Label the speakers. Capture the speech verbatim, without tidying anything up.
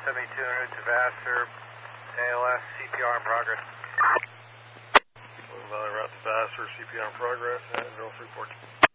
Speaker 1: seventy-two hundred to Vassar, A L S, C P R in progress.
Speaker 2: Golden Valley route to Vassar, C P R in progress, and Drill Freeport.